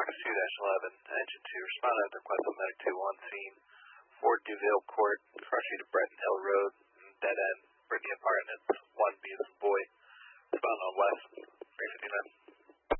Marcus 2-11, Engine 2, respond to the request of Medic 2 on scene, 4 Duville Court, cross street of Breton Hill Road, dead end, Brittany Apartments, 1B